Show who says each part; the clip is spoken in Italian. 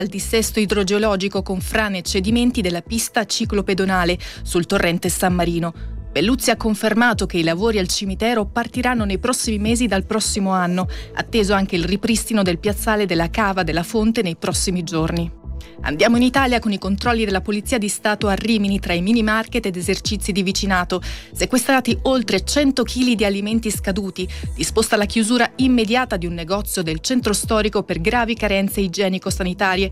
Speaker 1: al dissesto idrogeologico con frane e cedimenti della pista ciclopedonale sul torrente San Marino. Belluzzi ha confermato che i lavori al cimitero partiranno nei prossimi mesi dal prossimo anno, atteso anche il ripristino del piazzale della Cava della Fonte nei prossimi giorni. Andiamo in Italia con i controlli della Polizia di Stato a Rimini tra i mini market ed esercizi di vicinato. Sequestrati oltre 100 kg di alimenti scaduti, disposta la chiusura immediata di un negozio del centro storico per gravi carenze igienico-sanitarie.